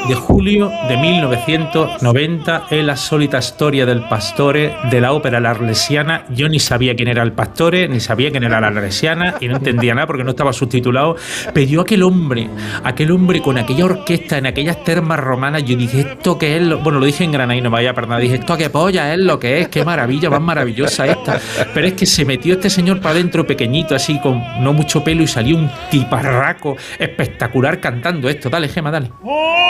de julio de 1990 es la sólita historia del Pastore de la ópera La Arlesiana. Yo ni sabía quién era el Pastore, ni sabía quién era la Arlesiana y no entendía nada porque no estaba subtitulado. Pero yo aquel hombre con aquella orquesta en aquellas termas romanas, yo dije, ¿esto qué es? Bueno, lo dije en Granada y no me vaya a perder. Dije, ¿esto qué polla es lo que es? ¡Qué maravilla, más maravillosa esta! Pero es que se metió este señor para adentro pequeñito, así con no mucho pelo y salió un tiparraco espectacular cantando esto. Dale, Gema, dale.